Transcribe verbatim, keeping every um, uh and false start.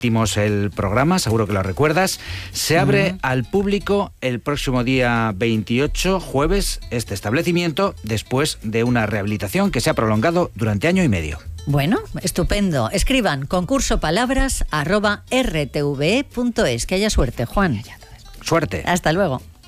Dimos el programa, seguro que lo recuerdas. Se abre uh-huh. al público el próximo día veintiocho, jueves, este establecimiento, después de una rehabilitación que se ha prolongado durante año y medio. Bueno, estupendo. Escriban concurso palabras arroba r t v e punto es. Que haya suerte, Juan. Suerte. Hasta luego.